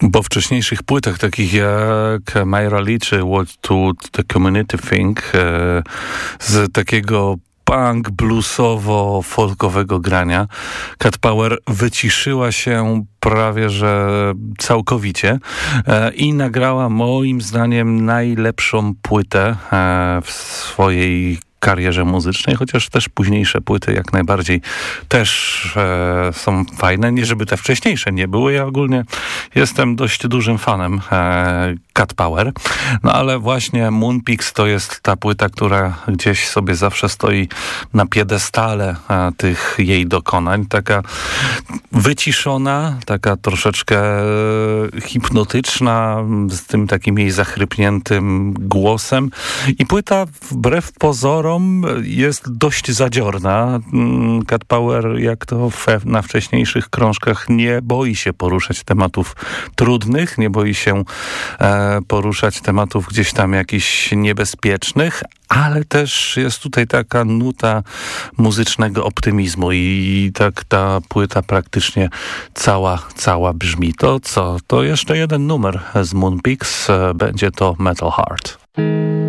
Po wcześniejszych płytach, takich jak Myra Lee czy What to the Community Think, z takiego punk, bluesowo-folkowego grania, Cat Power wyciszyła się prawie że całkowicie i nagrała moim zdaniem najlepszą płytę w swojej karierze muzycznej, chociaż też późniejsze płyty jak najbardziej też są fajne. Nie żeby te wcześniejsze nie były. Ja ogólnie jestem dość dużym fanem Cat Power. No ale właśnie Moonpix to jest ta płyta, która gdzieś sobie zawsze stoi na piedestale tych jej dokonań. Taka wyciszona, taka troszeczkę hipnotyczna, z tym takim jej zachrypniętym głosem. I płyta wbrew pozorom jest dość zadziorna. Cat Power, jak to na wcześniejszych krążkach, nie boi się poruszać tematów trudnych, nie boi się poruszać tematów gdzieś tam jakichś niebezpiecznych, ale też jest tutaj taka nuta muzycznego optymizmu i tak ta płyta praktycznie cała brzmi. To co? To jeszcze jeden numer z Moonpix, będzie to Metal Heart.